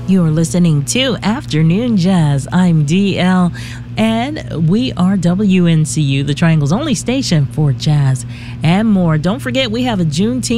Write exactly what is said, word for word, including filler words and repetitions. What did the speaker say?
You're listening to Afternoon Jazz. I'm D L, and we are W N C U, the Triangle's only station for jazz and more. Don't forget, we have a Juneteenth